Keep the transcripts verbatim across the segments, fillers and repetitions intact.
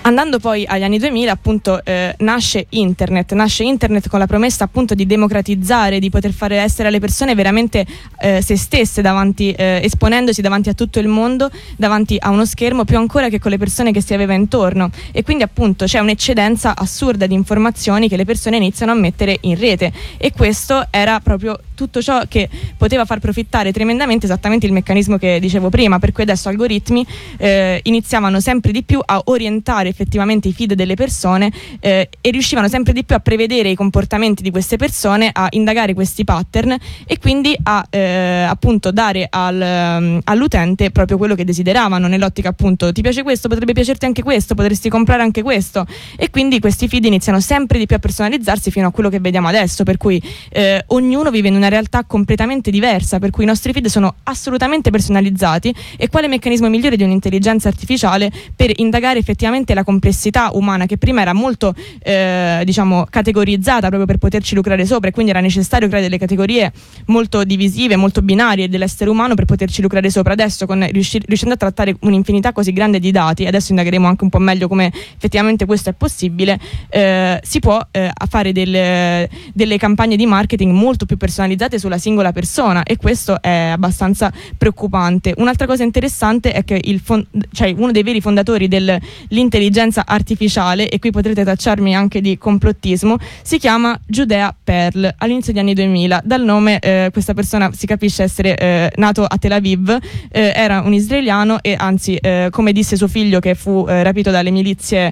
Andando poi agli anni duemila, appunto, eh, nasce internet, nasce internet con la promessa appunto di democratizzare, di poter fare essere alle persone veramente eh, se stesse davanti, eh, esponendosi davanti a tutto il mondo, davanti a uno schermo, più ancora che con le persone che si aveva intorno. E quindi appunto c'è un'eccedenza assurda di informazioni che le persone iniziano a mettere in rete, e questo era proprio tutto ciò che poteva far profittare tremendamente esattamente il meccanismo che dicevo prima, per cui adesso algoritmi eh, iniziavano sempre di più a orientare effettivamente i feed delle persone eh, e riuscivano sempre di più a prevedere i comportamenti di queste persone, a indagare questi pattern e quindi a eh, appunto dare al, all'utente proprio quello che desideravano, nell'ottica appunto ti piace questo, potrebbe piacerti anche questo, potresti comprare anche questo, e quindi questi feed iniziano sempre di più a personalizzarsi fino a quello che vediamo adesso, per cui eh, ognuno vive in una realtà completamente diversa, per cui i nostri feed sono assolutamente personalizzati. E quale meccanismo migliore di un'intelligenza artificiale per indagare effettivamente la complessità umana, che prima era molto eh, diciamo categorizzata proprio per poterci lucrare sopra, e quindi era necessario creare delle categorie molto divisive, molto binarie dell'essere umano per poterci lucrare sopra. Adesso con riusci- riuscendo a trattare un'infinità così grande di dati, adesso indagheremo anche un po' meglio come effettivamente questo è possibile, eh, si può eh, fare delle, delle campagne di marketing molto più personalizzate sulla singola persona, e questo è abbastanza preoccupante. Un'altra cosa interessante è che il fond- cioè uno dei veri fondatori dell'intelligenza artificiale, e qui potrete tacciarmi anche di complottismo, si chiama Judea Pearl. All'inizio degli anni duemila, dal nome eh, questa persona si capisce essere eh, nato a Tel Aviv, eh, era un israeliano, e anzi eh, come disse suo figlio che fu eh, rapito dalle milizie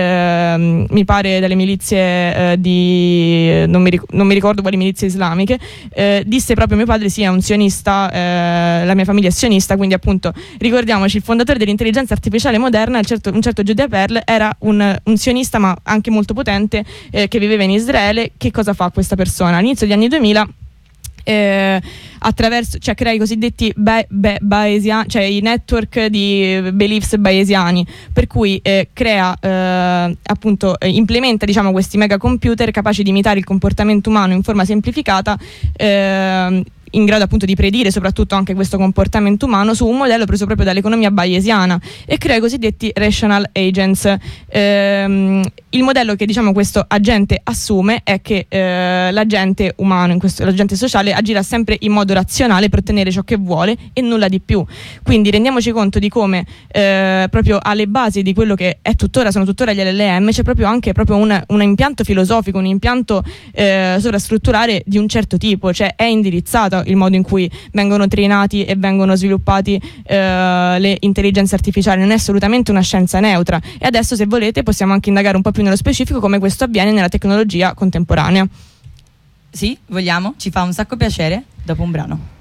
eh, mi pare dalle milizie eh, di non mi, ric- non mi ricordo quali milizie islamiche, eh, disse proprio mio padre sì, è un sionista, eh, la mia famiglia è sionista, quindi appunto ricordiamoci, il fondatore dell'intelligenza artificiale moderna, il certo, un certo Judea Pearl, era un, un sionista ma anche molto potente, eh, che viveva in Israele. Che cosa fa questa persona? All'inizio degli anni duemila Eh, attraverso, cioè crea i cosiddetti be, be, bayesiani, cioè i network di beliefs bayesiani, per cui eh, crea eh, appunto eh, implementa diciamo questi mega computer capaci di imitare il comportamento umano in forma semplificata, eh, in grado appunto di predire soprattutto anche questo comportamento umano su un modello preso proprio dall'economia bayesiana, e crea i cosiddetti rational agents. Ehm, il modello che diciamo questo agente assume è che eh, l'agente umano, in questo, l'agente sociale, agirà sempre in modo razionale per ottenere ciò che vuole e nulla di più. Quindi rendiamoci conto di come eh, proprio alle basi di quello che è tuttora, sono tuttora gli L L M, c'è proprio anche proprio un, un impianto filosofico, un impianto eh, sovrastrutturale di un certo tipo, cioè è indirizzato il modo in cui vengono trainati e vengono sviluppati eh, le intelligenze artificiali, non è assolutamente una scienza neutra. E adesso, se volete, possiamo anche indagare un po' più nello specifico come questo avviene nella tecnologia contemporanea. Sì, vogliamo, ci fa un sacco piacere, dopo un brano.